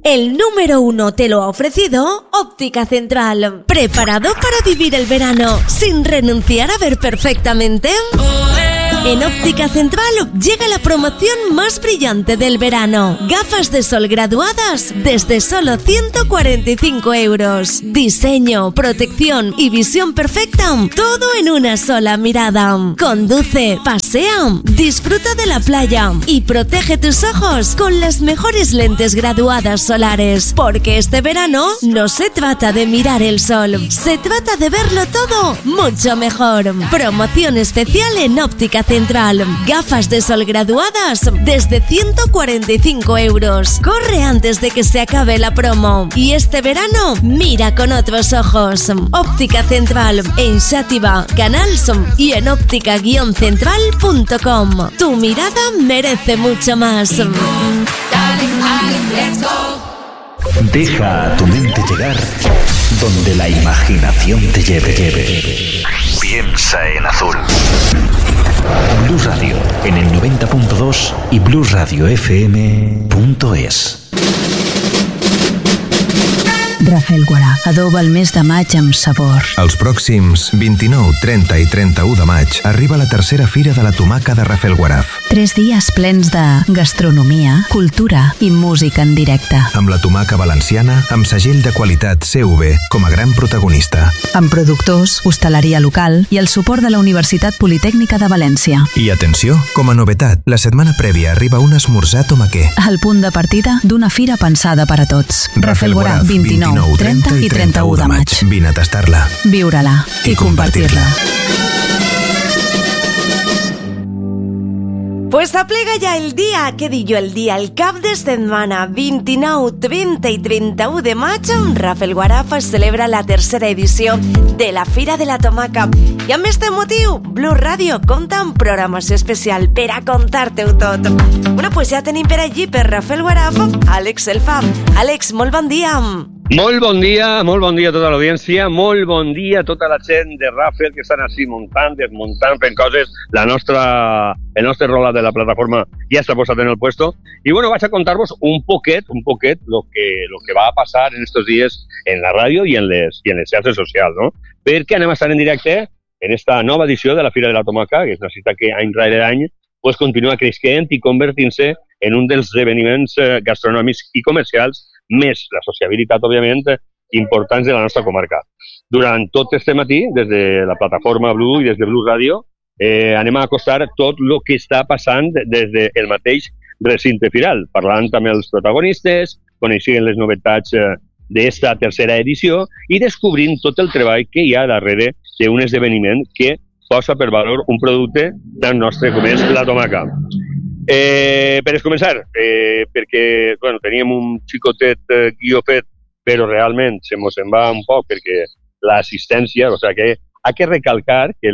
El número 1 te lo ha ofrecido Óptica Central. ¿Preparado para vivir el verano sin renunciar a ver perfectamente? En Óptica Central llega la promoción más brillante del verano. Gafas de sol graduadas desde solo 145 euros. Diseño, protección y visión perfecta, todo en una sola mirada. Conduce, pasea, disfruta de la playa y protege tus ojos con las mejores lentes graduadas solares. Porque este verano no se trata de mirar el sol, se trata de verlo todo mucho mejor. Promoción especial en Óptica Central. Gafas de sol graduadas desde 145 euros. Corre antes de que se acabe la promo. Y este verano, mira con otros ojos. Óptica Central en Xàtiva, Canals y en óptica-central.com. Tu mirada merece mucho más. Deja a tu mente llegar donde la imaginación te lleve. Piensa en azul. Blues Radio en el 90.2 i bluesradiofm.es. Rafael Guaraf adoba el mes de maig amb sabor. Els pròxims 29, 30 i 31 de maig arriba la tercera Fira de la Tomaca de Rafael Guaraf. 3 dies plens de gastronomia, cultura i música en directe. Amb la tomaca valenciana, amb segell de qualitat CV com a gran protagonista. Amb productors, hostaleria local i el suport de la Universitat Politècnica de València. I atenció, com a novetat, la setmana prèvia arriba un esmorzar tomaquer. El punt de partida d'una fira pensada per a tots. Rafael Guaraf, 29, 30 i 31 de maig. Vine a tastar-la, viure-la i compartir-la. Pues aplega ya el día, ¿qué digo yo? El día, el cap de setmana, 29, 30 i 31 de maig, Rafael Guaraf celebra la tercera edició de la Fira de la Tomaca. I amb este motiu, Blues Radio compta amb programació especial per a contar-te-ho tot. Bueno, pues ja tenim per allí, per Rafael Guaraf, Àlex Elfa. Àlex, molt bon dia. Molt bon dia a tota l'audiència, molt bon dia a tota la gent de Rafael que estan així muntant, desmuntant, fent coses. El nostre rolat de la plataforma ja està posat en el puesto. I bueno, vaig a contar-vos un poquet lo que va a pasar en estos días en la ràdio i en les xarxes socials, no? Perquè anem a estar en directe en esta nova edició de la Fira de la Tomaca, que és una cita que any rere any pues, continua creixent i convertint-se en un dels esdeveniments gastronòmics i comercials més la sociabilitat, òbviament, importants de la nostra comarca. Durant tot este matí, des de la plataforma Blue i des de Blues Radio, anem a acostar tot el que està passant des del mateix recinte firal, parlant amb els protagonistes, coneixent les novetats d'esta tercera edició i descobrint tot el treball que hi ha darrere d'un esdeveniment que posa per valor un producte tan nostre com és la tomaca. Per començar, perquè bueno, teníem un xicotet guió fet, però realment se mos en va un poc perquè l'assistència, o sigui que ha que recalcar que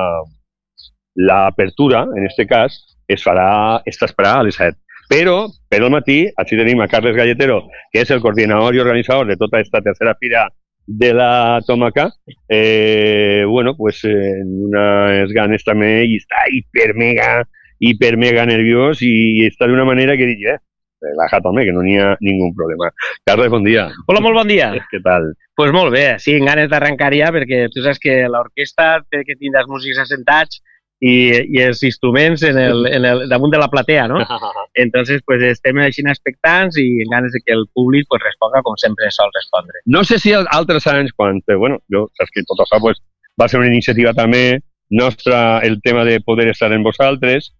l'apertura, en este cas, està esperada a les 7. Però, per al matí, així tenim a Carles Galletero, que és el coordinador i organitzador de tota aquesta tercera fira de la tomaca, bueno, pues unes ganes també, i està hiper mega nerviós i està d'una manera que dic, relaja't, home, que no n'hi ha ningú problema. Carles, bon dia. Hola, molt bon dia. Què tal? Pues molt bé, sí, amb ganes d'arrencar ja, perquè tu saps que l'orquestra té que tindre els músics assentats i els instruments damunt de la platea, ¿no? Entonces, pues estem així expectants i amb ganes de que el públic pues, responga com sempre sol respondre. No sé si altres anys, quan, bueno, jo saps que tot això pues, va ser una iniciativa també nostra, el tema de poder estar en vosaltres.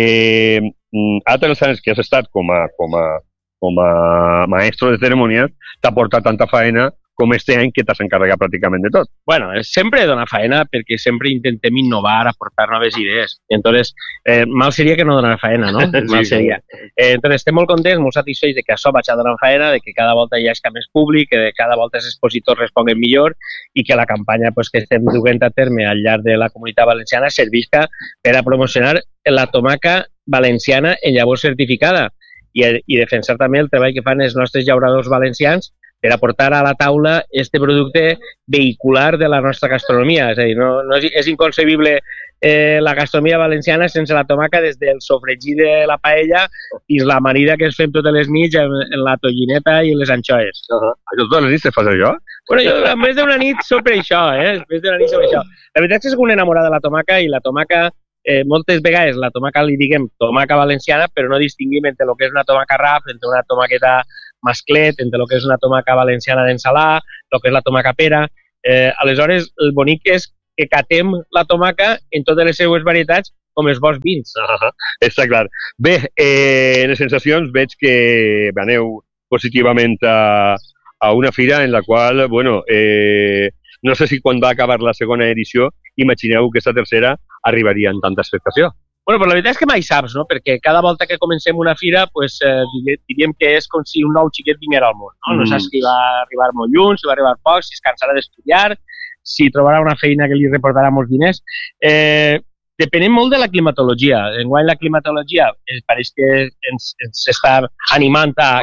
Altres anys que has estat com a maestro de cerimònies, t'ha portat tanta faena com este any que t'has encarregat pràcticament de tot. Bueno, sempre dona faena perquè sempre intentem innovar, aportar noves idees. Entonces, mal seria que no donara faena, no? Mal seria. Entonces, estem molt contents, molt satisfets de que això vaig a donar faena, de que cada volta hi hagi més públic, que cada volta els expositors responguen millor i que la campanya pues, que estem duent a terme al llarg de la comunitat valenciana servisca per a promocionar la tomaca valenciana en llavor certificada i defensar també el treball que fan els nostres llauradors valencians per aportar a la taula este producte vehicular de la nostra gastronomia. És a dir, és inconcebible la gastronomia valenciana sense la tomaca, des del sofregit de la paella fins la amanida que es fem totes les nits en la tollineta i les anxoes. Això totes les nits te fas això? Bueno, jo més d'una nit sobre això, Més d'una nit sobre això. La veritat és que soc un enamorat de la tomaca, i la tomaca, moltes vegades la tomaca li diguem tomaca valenciana, però no distinguim entre el que és una tomaca raf, entre una tomaqueta masclet, entre el que és una tomaca valenciana d'ensalà, el que és la tomaca pera. Aleshores, el bonic és que catem la tomaca en totes les seues varietats com els bons vins. Està clar. Bé, les sensacions veig que aneu positivament a una fira en la qual, bueno, no sé si quan va acabar la segona edició, imagineu que aquesta tercera arribaria amb tanta expectació. Bueno, però la veritat és que mai saps, no? Perquè cada volta que comencem una fira, pues, diríem que és com si un nou xiquet vinguera al món. No saps si va arribar molt lluny, si va arribar poc, si es cansarà d'estudiar, si trobarà una feina que li reportarà molts diners. Depenem molt de la climatologia. Enguany la climatologia pareix que ens està animant a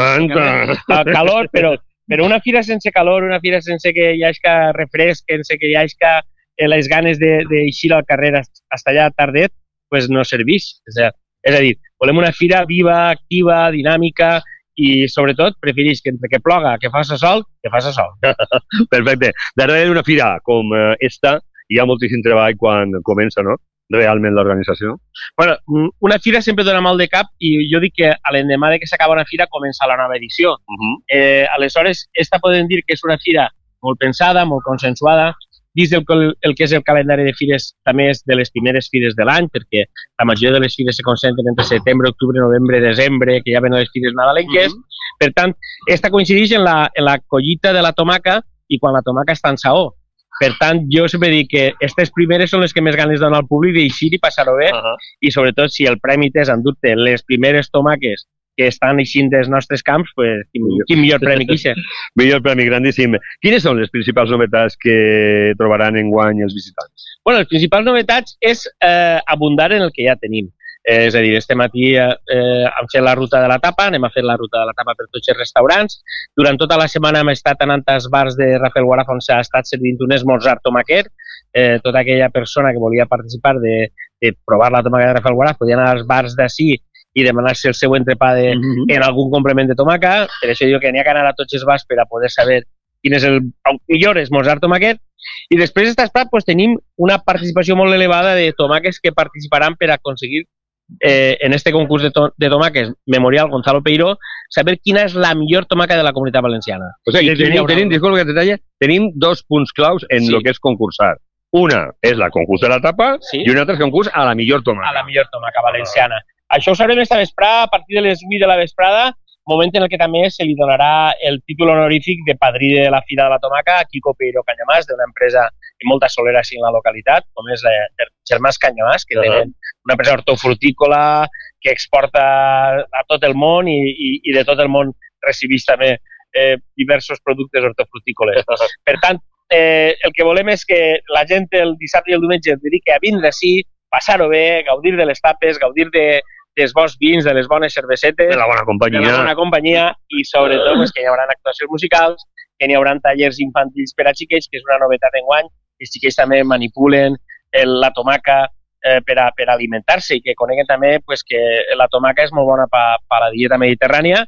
calor, però una fira sense calor, una fira sense que hi hagi refresc, sense que hi hagi les ganes d'eixir al carrer hasta allà tardet, pues no serveix. És a dir, volem una fira viva, activa, dinàmica, i sobretot prefereix que entre que ploga, que faça sol, que faça sol. Perfecte. Darrere d'una fira com esta hi ha moltíssim treball quan comença, no?, realment l'organització. Bueno, una fira sempre dona mal de cap, i jo dic que a l'endemà de que s'acaba una fira comença la nova edició. Aleshores, esta podem dir que és una fira molt pensada, molt consensuada, dins del que és el calendari de fires també és de les primeres fires de l'any, perquè la majoria de les fires se concentren entre setembre, octubre, novembre, desembre, que ja venen les fires nadalenques. Per tant, esta coincideix en la collita de la tomaca i quan la tomaca està en saó. Per tant, jo sempre dic que aquestes primeres són les que més ganes donen al públic d'eixir i passar-ho bé, i sobretot si el premi és endur-te les primeres tomaques que estan eixint dels nostres camps, pues, quin millor premi que això. Millor premi, grandíssim. Quines són les principals novetats que trobaran enguany els visitants? Bueno, les principals novetats és abundar en el que ja tenim. És a dir, este matí hem fet la ruta de la tapa, anem a fer la ruta de la tapa per tots els restaurants. Durant tota la setmana hem estat anant als bars de Rafael Guaraf, on s'ha estat servint un esmorzar tomaquer. Tota aquella persona que volia participar de provar la tomaca de Rafael Guaraf podia anar als bars d'ací i demanar-se el seu entrepà en algun complement de tomaca. Per això dic que n'hi ha que anar a tots els bars per a poder saber quin és el millor esmorzar tomaquer. I després d'estar prat tenim una participació molt elevada de tomaques que participaran per aconseguir en este concurs de tomaques Memorial Gonzalo Peiró, saber quina és la millor tomaca de la Comunitat Valenciana. O sigui, disculpa que te talla, tenim dos punts claus en el que és concursar. Una és la concurs de la tapa i un altre és concurs a la millor tomaca. A la millor tomaca valenciana. Això ho sabrem esta vesprada, a partir de les 8 de la vesprada, moment en el que també se li donarà el títol honorífic de padrí de la Fira de la Tomaca a Quico Peiró Canyamàs, d'una empresa de molta solera en la localitat, com és Germans Canyamàs, que tenen una empresa hortofrutícola que exporta a tot el món i de tot el món recibeix també diversos productes hortofrutícoles. Per tant, el que volem és que la gent el dissabte i el diumenge es dediqui a vindre ací, passar-ho bé, gaudir de les tapes, gaudir dels bons vins, de les bones cervesetes, de la bona companyia i sobretot que hi haurà actuacions musicals, que hi haurà tallers infantils per a xiquets, que és una novetat enguany, que els xiquets també manipulen la tomaca per a alimentar-se i que coneguen també que la tomaca és molt bona per a la dieta mediterrània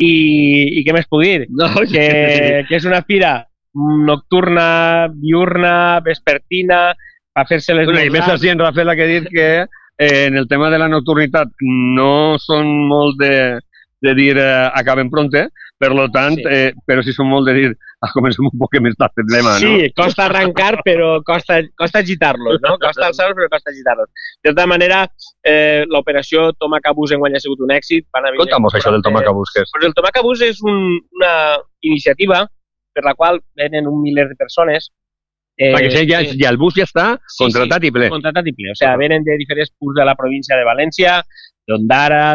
i què més puc dir? Que és una fira nocturna, diurna, vespertina, a fer-se les i més així en Rafael ha que dir que en el tema de la nocturnitat no són molt de dir acabem pronte, per tant, però sí són molt de dir comencem un poc més tard demà, no? Sí, costa arrencar, però costa agitar-los, no? Costa alçar-los, però costa agitar-los. De tota manera, l'operació Tomacabús enguany ha sigut un èxit. Conta'm això del Tomacabús, què és? El Tomacabús és una iniciativa per la qual venen un miler de persones. Perquè ja el bus ja està contratat i ple. Contratat i ple. O sigui, venen de diferents punts de la província de València, d'Ondara,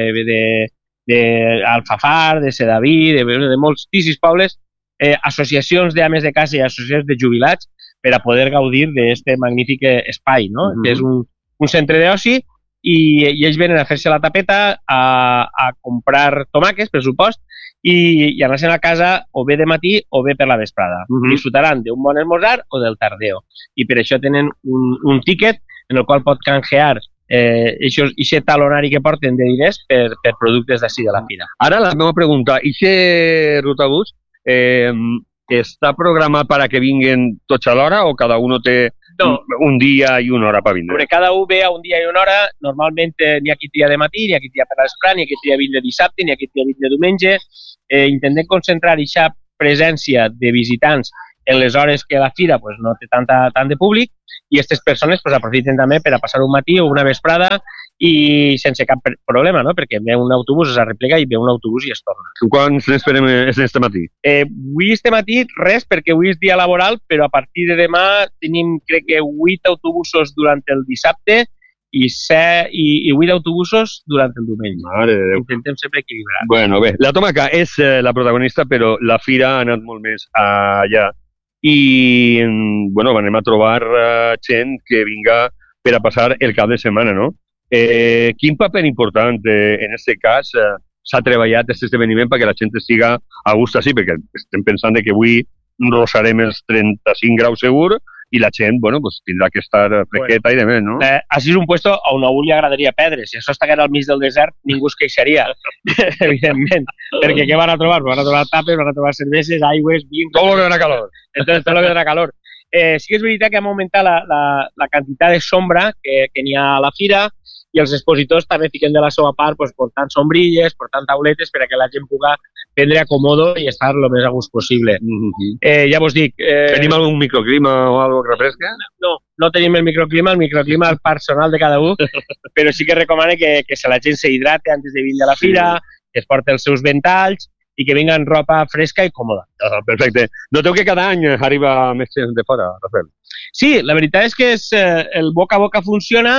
d'Alfafar, de Sedaví, de moltíssims pobles, associacions d'ames de casa i associacions de jubilats per a poder gaudir d'aquest magnífic espai, no? Que és un centre d'oci i ells venen a fer-se la tapeta, a comprar tomàquets, per supost, i anar-se'n a casa o bé de matí o bé per la vesprada. Disfrutaran d'un bon esmorzar o del tardeo. I per això tenen un tíquet en el qual pot canjear aquest talonari que porten de diners per productes d'ací de la fira. Ara la meva pregunta, aquest rutabús està programat per a que vinguen tots alhora o cada un té un dia i una hora per vindre? Sobre cada un ve a un dia i una hora, normalment n'hi ha qui tria de matí, n'hi ha qui tria per l'esprà, n'hi ha qui tria vindre dissabte, n'hi ha qui tria vindre diumenge. Intentem concentrar aquesta presència de visitants en les hores que la fira no té tant de públic i aquestes persones aprofiten també per a passar un matí o una vesprada i sense cap problema, no? Perquè ve un autobús, es arreplega i ve un autobús i es torna. Quants n'esperem este matí? Avui este matí res, perquè avui és dia laboral, però a partir de demà tenim, crec que 8 autobusos durant el dissabte i 8 autobusos durant el diumenge. Mare de Déu. Intentem sempre equilibrar. Bueno, bé, la Tomaca és la protagonista, però la fira ha anat molt més allà. I, bueno, anem a trobar gent que vinga per a passar el cap de setmana, no? Quin paper important en aquest cas s'ha treballat aquest esdeveniment perquè la gent estiga a gust així, perquè estem pensant que avui rosarem els 35 graus segur i la gent, bueno, pues tindrà que estar fresqueta i de més, no? Així és un puesto on a un li agradaria perdre. Si això estigués al mig del desert, ningú es queixaria, evidentment. Perquè què van a trobar? Van a trobar tapes, van a trobar cerveses, aigües, vins... Tot lo que dona calor. Entonces, tot lo que dona calor. Sí que és veritat que hem augmentat la quantitat de sombra que n'hi ha a la fira i els expositors també fiquen de la seva part portant sombrilles, portant tauletes per a que la gent pugui prendre acomodo i estar el més a gust possible. Ja vos dic... Tenim algun microclima o alguna cosa que refresca? No tenim el microclima és personal de cada un, però sí que recomano que la gent s'hidrate antes de vindre a la fira, que es porti els seus ventalls i que vingui amb roba fresca i còmoda. Perfecte. Noteu que cada any arriba més gent de fora, Rafael? Sí, la veritat és que el boca a boca funciona.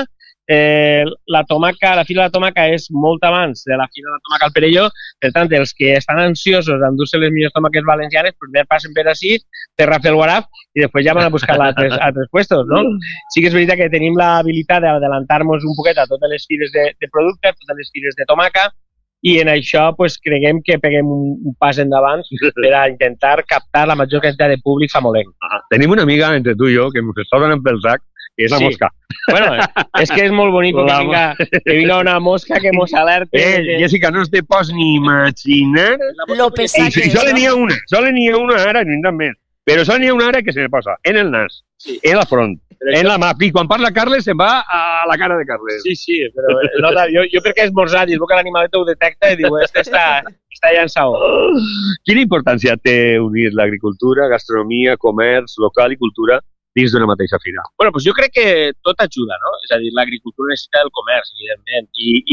La Fira de la Tomaca és molt abans de la Fira de la Tomaca al Perelló, per tant, els que estan ansiosos d'endur-se les millors tomaques valencianes, primer passen per així, per Rafael Guaraf, i després ja van a buscar a altres puestos, no? Sí que és veritat que tenim l'habilitat d'adelantar-nos un poquet a totes les fires de producte, a totes les fires de tomaca, i en això creguem que peguem un pas endavant per a intentar captar la major quantitat de públic famolenc. Tenim una amiga entre tu i jo que ens està donant pel sac, que és la mosca. Bueno, és que és molt bonic que vinga una mosca que mos alerta. Jessica, no te pots ni imaginar lo pesat que és. Solo n'hi ha una ara, no n'hi ha més. Però solo n'hi ha una ara que se me posa en el nas, en la front, en la mà. I quan parla Carles se'n va a la cara de Carles. Sí, però jo perquè he esmorzat i es veu que l'animalet ho detecta i diu, este està llançat. Quina importància té unir l'agricultura, gastronomia, comerç, local i cultura dins d'una mateixa fira? Bueno, doncs jo crec que tot ajuda, no? És a dir, l'agricultura necessita del comerç, evidentment,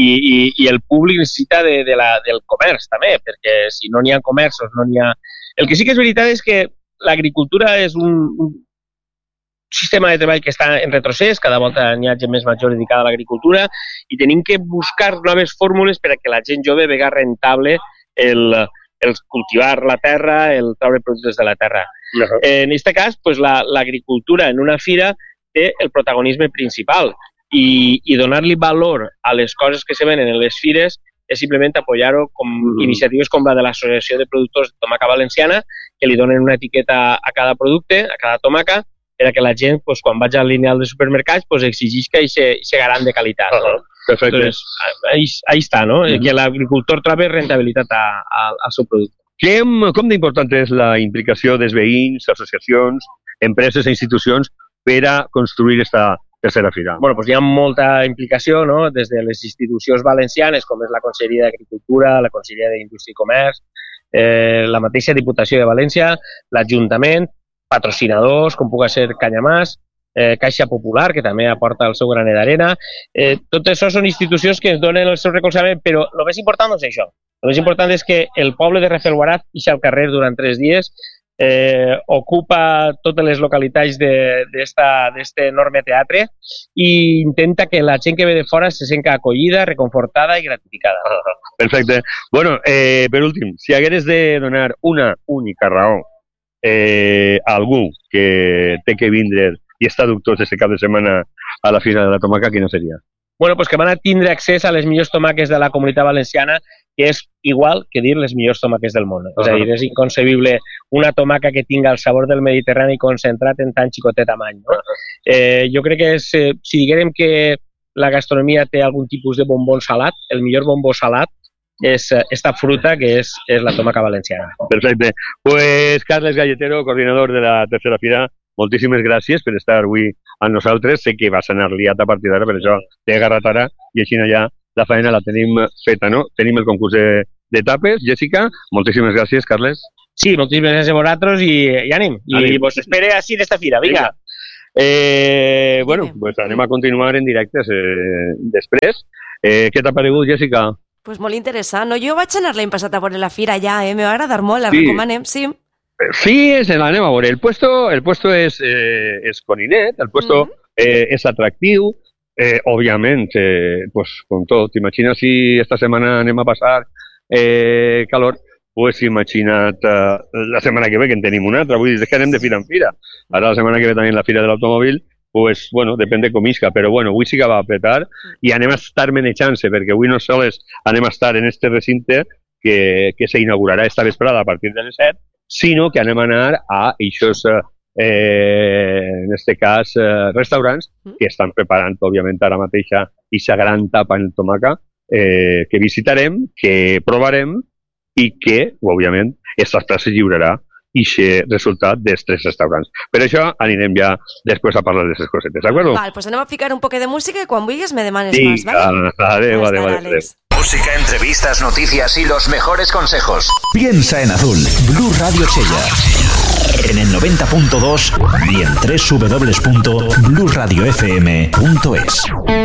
i el públic necessita del comerç, també, perquè si no n'hi ha comerços, no n'hi ha... El que sí que és veritat és que l'agricultura és un sistema de treball que està en retrocés, cada volta n'hi ha gent més major dedicada a l'agricultura, i tenim que buscar noves fórmules per a que la gent jove vega rentable el cultivar la terra, el treure productes de la terra. En aquest cas, l'agricultura en una fira té el protagonisme principal i donar-li valor a les coses que se venen en les fires és simplement apoyar-ho com iniciatives com la de l'Associació de Productors de Tomaca Valenciana, que li donen una etiqueta a cada producte, a cada tomaca, per a que la gent, quan vaig al lineal de supermercats, exigisca aquest garant de qualitat. Perfecte. Entonces, ahí està, no? Que l'agricultor trobi rentabilitat al seu producte. Com d'important és la implicació dels veïns, associacions, empreses i institucions per a construir aquesta tercera fira? Bueno, doncs hi ha molta implicació, no? Des de les institucions valencianes, com és la Conselleria d'Agricultura, la Conselleria d'Indústria i Comerç, la mateixa Diputació de València, l'Ajuntament, patrocinadors, com pugui ser Canyamàs, Caixa Popular, que també aporta el seu graner d'arena. Tot això són institucions que ens donen el seu recolzament, però el més important no és això. El més important és que el poble de Rafelguaraf ixi al carrer durant 3 dies, ocupa totes les localitats d'aquest enorme teatre i intenta que la gent que ve de fora se senti acollida, reconfortada i gratificada. Perfecte. Bueno, per últim, si hagueres de donar una única raó a algú que té que vindre i està dubtós aquest cap de setmana a la Fira de la Tomaca, quina seria? Bueno, pues que van a tindre accés a les millors tomaques de la Comunitat Valenciana que és igual que dir les millors tomaques del món. És a dir, és inconcebible una tomaca que tinga el sabor del Mediterrani concentrat en tan xicotet tamany. No? Jo crec que és, si diguérem que la gastronomia té algun tipus de bombon salat, el millor bombó salat és esta fruta que és la tomaca valenciana. Perfecte. Pues Carles Galletero, coordinador de la tercera fira, moltíssimes gràcies per estar avui amb nosaltres. Sé que vas anar liat a partir d'ara, per això t'he agarrat ara i així ja la faena la tenim feta, no? Tenim el concurs de tapes. Jessica, moltíssimes gràcies, Carles. Sí, moltíssimes gràcies a vosaltres i ànim. I vos espere així d'esta fira, vinga. Bueno, pues anem a continuar en directes després. Què t'ha paregut, Jessica? Pues molt interessant, no? Jo vaig anar l'any passat a veure la fira ja, me va agradar molt, la recomanem, sí. Sí, l'anem a veure. El puesto és coninet, el puesto és atractiu. Obviament, pues con tot, imagina si esta setmana anem a passar calor, pues imagina't la setmana que ve, que en tenim una altra, vull dir, és que anem de fira en fira. Ara la setmana que ve també la fira de l'automòbil, pues bueno, depèn de com isca, però bueno, avui sí que va a petar i anem a estar manejant-se, perquè avui no sols anem a estar en este recinte que s'inaugurarà esta vesprada a partir de les 7, sinó que anem a anar a aquests en este cas, restaurants que estan preparant, òbviament, ara mateixa aquesta gran tapa en tomaca que visitarem, que provarem i que, òbviament, aquesta plaça lliurarà aquest resultat dels 3 restaurants. Per això anirem ja després a parlar d'aquestes cosetes, d'acord? Val, pues anem a ficar un poquet de música i quan vulguis me demanes más, ¿vale? Adeu. Música, entrevistas, noticias y los mejores consejos. Piensa en Azul. Blue Radio Chella. En el 90.2 y en www.blueradiofm.es.